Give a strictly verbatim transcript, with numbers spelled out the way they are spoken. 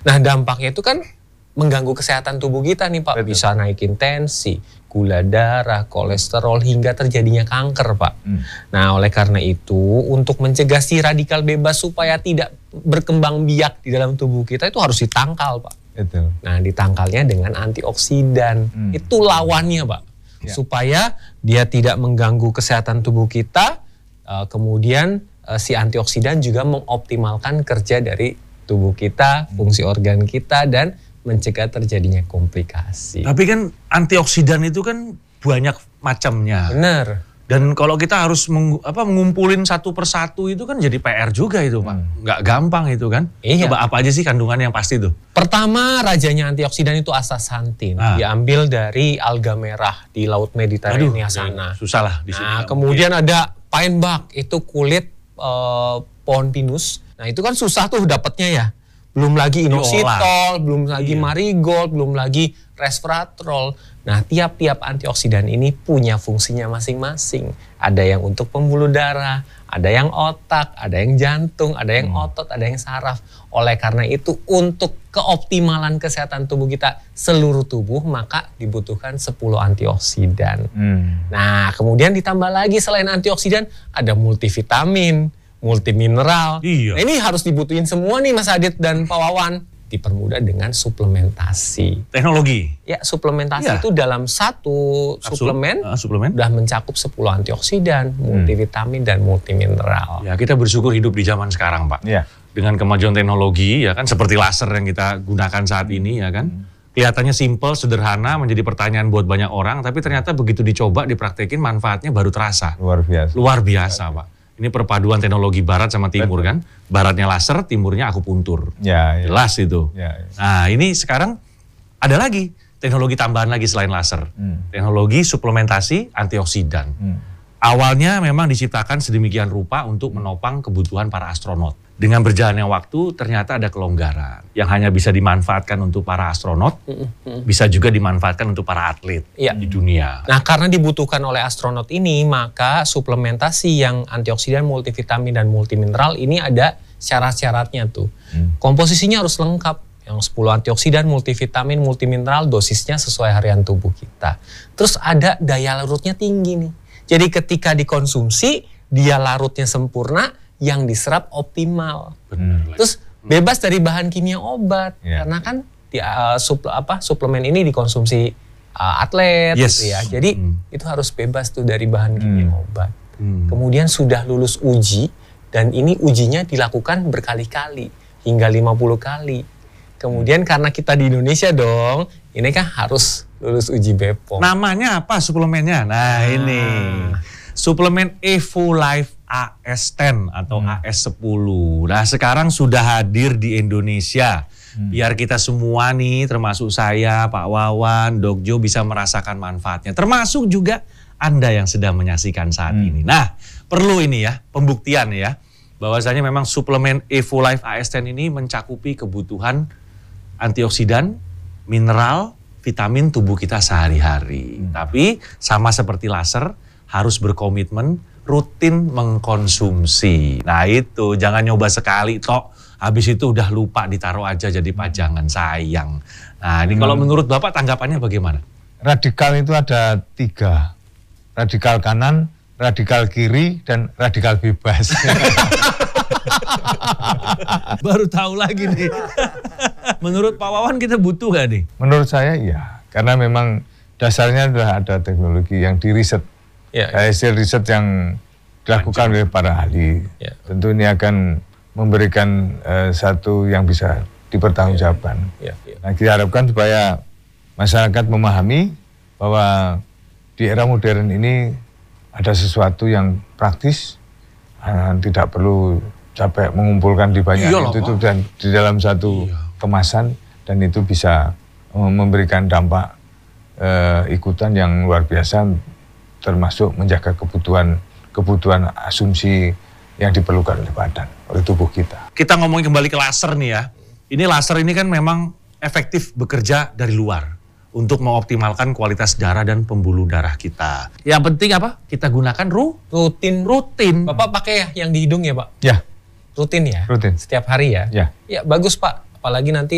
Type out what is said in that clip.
Nah dampaknya itu kan mengganggu kesehatan tubuh kita nih Pak. Betul. Bisa naikin tensi, gula darah, kolesterol, hingga terjadinya kanker Pak. Hmm. Nah oleh karena itu untuk mencegah si radikal bebas supaya tidak berkembang biak di dalam tubuh kita itu harus ditangkal Pak. Betul. Nah ditangkalnya dengan antioksidan. Hmm. Itu lawannya Pak. Ya. Supaya dia tidak mengganggu kesehatan tubuh kita. Uh, kemudian uh, si antioksidan juga mengoptimalkan kerja dari tubuh kita, hmm. fungsi organ kita, dan mencegah terjadinya komplikasi. Tapi kan antioksidan itu kan banyak macamnya. Benar. Dan kalau kita harus meng, apa, mengumpulin satu persatu itu kan jadi P R juga itu Pak. Hmm. Nggak gampang itu kan. Iya. Coba apa aja sih kandungan yang pasti tuh? Pertama rajanya antioksidan itu astaxanthin. Ah. Diambil dari alga merah di Laut Mediterania sana. Susah lah di sini. Nah kemudian mungkin. Ada pine bark, itu kulit uh, pohon pinus. Nah itu kan susah tuh dapatnya ya. Belum lagi inositol, belum lagi iya. marigold, belum lagi resveratrol. Nah, tiap-tiap antioksidan ini punya fungsinya masing-masing. Ada yang untuk pembuluh darah, ada yang otak, ada yang jantung, ada yang hmm. otot, ada yang saraf. Oleh karena itu, untuk keoptimalan kesehatan tubuh kita seluruh tubuh, maka dibutuhkan sepuluh antioksidan. Hmm. Nah, kemudian ditambah lagi selain antioksidan, ada multivitamin, multimineral. Iya. Nah, ini harus dibutuhin semua nih Mas Adit dan Pak Wawan. Dipermudah dengan suplementasi. Teknologi? Ya, suplementasi iya. itu dalam satu Kapsul, suplemen, uh, suplemen udah mencakup sepuluh antioksidan, hmm. multivitamin, dan multimineral. Ya, kita bersyukur hidup di zaman sekarang Pak. Ya. Dengan kemajuan teknologi, ya kan, seperti laser yang kita gunakan saat ini, ya kan. Hmm. Kelihatannya simpel, sederhana, menjadi pertanyaan buat banyak orang, tapi ternyata begitu dicoba, dipraktekin, manfaatnya baru terasa. Luar biasa. Luar biasa Pak. Ini perpaduan teknologi barat sama timur. Betul. Kan. Baratnya laser, timurnya akupuntur. Ya, ya. Jelas itu. Ya, ya. Nah ini sekarang ada lagi teknologi tambahan lagi selain laser. Hmm. Teknologi suplementasi antioksidan. Hmm. Awalnya memang diciptakan sedemikian rupa untuk menopang kebutuhan para astronot. Dengan berjalannya waktu ternyata ada kelonggaran yang hanya bisa dimanfaatkan untuk para astronot, mm-hmm. bisa juga dimanfaatkan untuk para atlet ya. Di dunia. Nah karena dibutuhkan oleh astronot ini, maka suplementasi yang antioksidan, multivitamin, dan multimineral ini ada syarat-syaratnya tuh. Hmm. Komposisinya harus lengkap. Yang sepuluh antioksidan, multivitamin, multimineral, dosisnya sesuai harian tubuh kita. Terus ada daya larutnya tinggi nih. Jadi ketika dikonsumsi, dia larutnya sempurna, yang diserap optimal. Bener. Terus bebas dari bahan kimia obat. Ya. Karena kan di, uh, suple, apa, suplemen ini dikonsumsi uh, atlet. Yes. Gitu ya. Jadi hmm. itu harus bebas tuh dari bahan kimia hmm. obat. Hmm. Kemudian sudah lulus uji, dan ini ujinya dilakukan berkali-kali, hingga lima puluh kali. Kemudian karena kita di Indonesia dong, ini kan harus lulus uji B P O M. Namanya apa suplemennya? Nah, nah. ini. Suplemen Evolife A S sepuluh atau hmm. A S sepuluh. Nah sekarang sudah hadir di Indonesia. Hmm. Biar kita semua nih, termasuk saya, Pak Wawan, Dok Jo bisa merasakan manfaatnya. Termasuk juga Anda yang sedang menyaksikan saat hmm. ini. Nah perlu ini ya, pembuktian ya. Bahwasanya memang suplemen Evolife A S sepuluh ini mencakupi kebutuhan antioksidan, mineral, vitamin tubuh kita sehari-hari. Hmm. Tapi sama seperti laser, harus berkomitmen rutin mengkonsumsi. Nah itu, jangan nyoba sekali tok, habis itu udah lupa, ditaruh aja jadi pajangan, sayang. Nah ini hmm. kalau menurut Bapak tanggapannya bagaimana? Radikal itu ada tiga. Radikal kanan, radikal kiri, dan radikal bebas. Baru tahu lagi nih. Menurut Pak Wawan kita butuh gak nih? Menurut saya iya, karena memang dasarnya sudah ada teknologi yang diriset. Ya, hasil riset yang dilakukan oleh para ahli. Ya. Tentu ini akan memberikan uh, satu yang bisa dipertanggungjawabkan. Ya. Ya. Nah, kita harapkan supaya masyarakat memahami bahwa di era modern ini ada sesuatu yang praktis, uh, tidak perlu capek mengumpulkan di banyak Iyalah, itu, itu dan di dalam satu iya. kemasan, dan itu bisa uh, memberikan dampak uh, ikutan yang luar biasa, termasuk menjaga kebutuhan kebutuhan asumsi yang diperlukan oleh badan, oleh tubuh kita. Kita ngomongin kembali ke laser nih ya. Ini laser ini kan memang efektif bekerja dari luar untuk mengoptimalkan kualitas darah dan pembuluh darah kita. Yang penting apa? Kita gunakan ru rutin. Rutin. Bapak pakai ya yang di hidung ya Pak? Ya. Rutin ya? Rutin. Setiap hari ya? Ya. Ya bagus Pak. Apalagi nanti